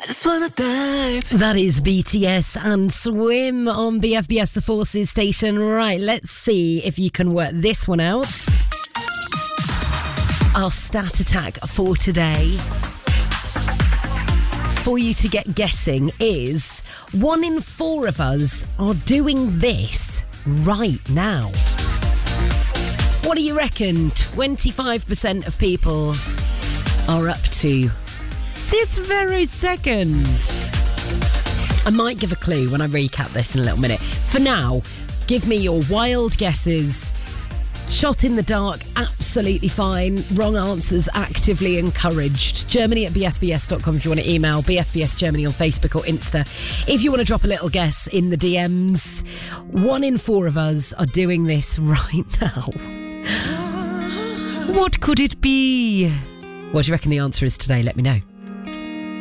Just wanna dive. That is BTS and Swim on BFBS The Forces station. Right, let's see if you can work this one out. Our stat attack for today, for you to get guessing, is 1 in 4 of us are doing this right now. What do you reckon 25% of people are up to this very second? I might give a clue when I recap this in a little minute. For now, give me your wild guesses. Shot in the dark, absolutely fine. Wrong answers, actively encouraged. Germany@bfbs.com if you want to email. BFBS Germany on Facebook or Insta. If you want to drop a little guess in the DMs. 1 in 4 of us are doing this right now. What could it be? What do you reckon the answer is today? Let me know.